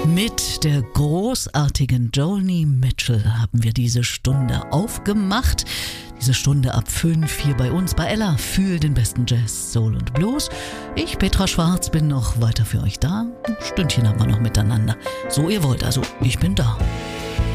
Mit der großartigen Joni Mitchell haben wir diese Stunde aufgemacht. Diese Stunde ab 5 hier bei uns bei Ella für den besten Jazz, Soul und Blues. Ich, Petra Schwarz, bin noch weiter für euch da. Ein Stündchen haben wir noch miteinander. So ihr wollt, also ich bin da.